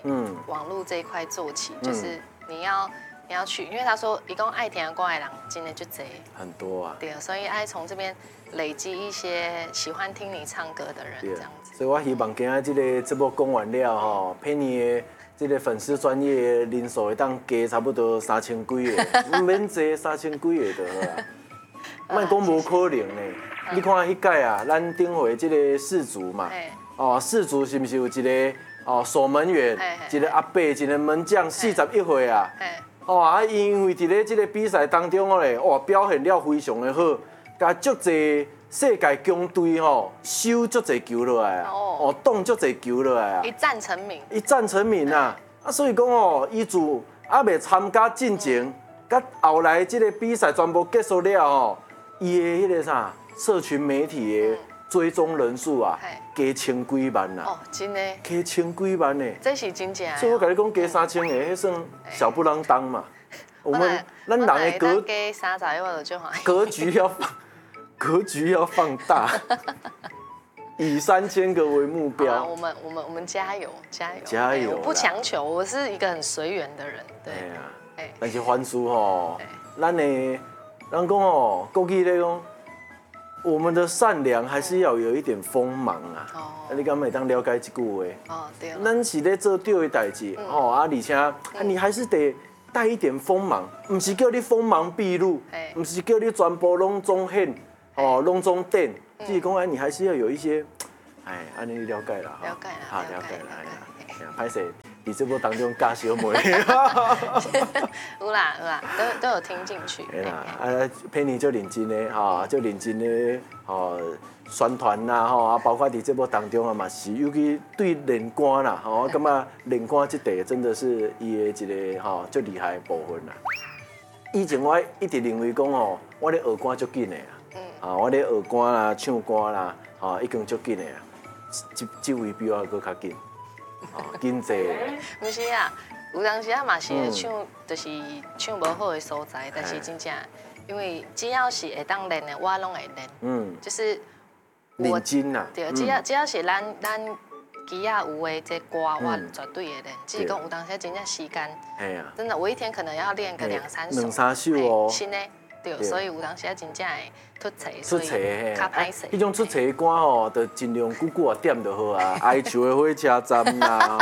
网络这一块做起，就是你要去，因为他说一共爱听歌的人真的就这很多啊。 对，所以爱从这边累积一些喜欢听你唱歌的人，这样子。 所以我希望今仔这个节目讲完了吼，佩妮的这个粉丝专业人数会当加差不多3000几个，唔免多3000几个就好啦。莫讲无可能呢，你看迄届啊，咱顶回这个氏族嘛，氏族是不是有一个守门员，一个阿伯，一个门将，41岁啊。因为伫咧这个比赛当中咧，表现了非常的好，甲足侪世界强队收足侪球落来啊，挡足侪球落来啊， 一战成名。 一战成名啊！所以讲伊自还未参加进前，甲后来这个比赛全部结束了伊的迄个啥社群媒体的追踪人数啊，加千几万啦。 真的。 加千几万呢？ 这是真正的。 所以我跟你讲，加3000个，迄算小不啷当嘛。咱人的格局要放大，以3000个为目标。 我们加油。 加油！ 不强求，我是一个很随缘的人。对啊。但是凡事咱讲国语咧讲。我们的善良还是要有一点锋芒啊！你敢会当了解这句话？ 对。 咱是咧做对的代志，而且你还是得带一点锋芒，不是叫你锋芒毕露，不是叫你全部拢总显，拢总顶，只是讲你还是要有一些，安尼了解啦， 了解啦， 歹势。在节目当中加小妹， 有啦，都有听进去。 对啦，佩妮就认真的就认真的宣传啦包括在节目当中嘛是，尤其对练歌啦我感觉练歌这块真的是伊的一个最厉害的部分啦。以前我一直认为讲我咧学歌足紧的我咧学歌啦、唱歌啦已经足紧的这位比我搁较紧。紧济， 不是啊，有当时嘛是唱，就是唱无好的所在，但是真正，因为只要是会当练的，我拢会练。就是认真啊。 对，只要是咱机仔有的这歌，我绝对会练。只是讲有当时真正时间，真的我一天可能要练个2、3首。是呢。对，所以有当时真正会出错，所以较歹势。 迄种出错的歌就尽量久久点就好啊，哀愁的火车站啦。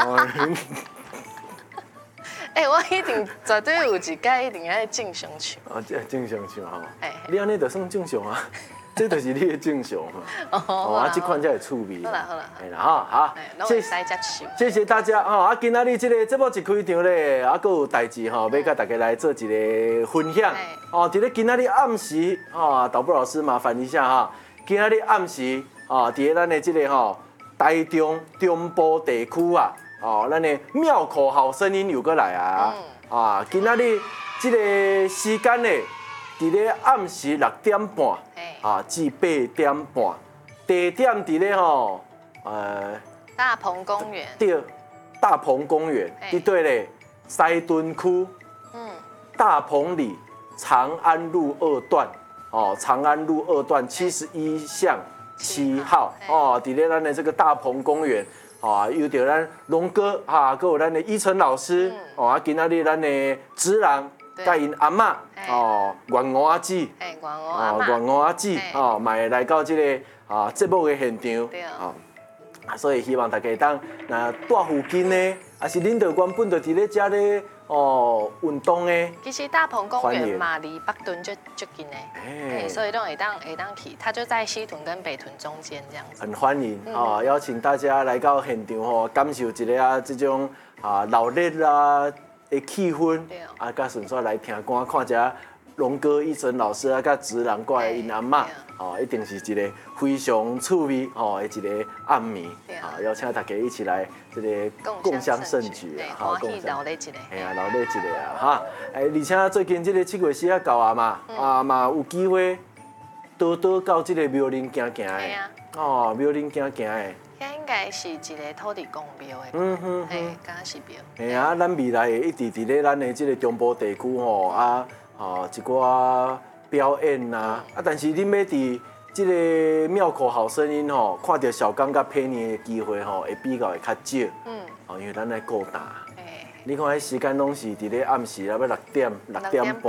我一定绝对有一届一定要正常唱。 正常唱你安尼就算正常啊。这就是你的正常嘛，这款才会趣味。 好啦， 好，谢谢大家今仔日这个节目一开场咧，还有代志要甲大家来做一个分享。伫咧今仔日暗时导播老师麻烦一下今仔日暗时伫咧咱的这个台中中部地区咱的庙口好声音又过来今仔日这个时间咧，伫咧暗时6点半。至8点半，地点伫咧大鹏公园。 对，大鹏公园，对咧，西屯区，大鹏里长安路2段，长安路2段71巷7号，伫咧咱的这个大鹏公园，有着咱龙哥还有咱的依晨老师，今仔日咱的子郎。甲因阿嬷元娥阿姊，元娥阿姊嘛会来到这个节目的现场，所以希望大家当那住附近呢，还是恁就原本就伫咧遮咧运动的。 其实大鹏公园嘛离北屯就近的，所以都会当去，它就在西屯跟北屯中间这样子。很欢迎邀请大家来到现场感受一下这种热烈啦。的气氛，甲顺续来听歌，看一下龙哥、依晨老师甲子郎过来因阿嬷，一定是一个非常趣味的一个暗暝，邀请大家一起来这个共襄盛举欢喜劳累一个， 劳累一个而且最近这个7月4日到嘛有机会多到这个庙林行行的，庙林行行的。 遐应该是一个土地公庙的，敢是庙。 咱未来会一直伫咧咱的这个中部地区一寡表演但是恁要伫这个庙口好声音吼，看到小刚甲佩妮的机会吼，会比较会较少。哦，因为咱来顾大。你看迄时间拢是伫咧暗时啊，要6点半。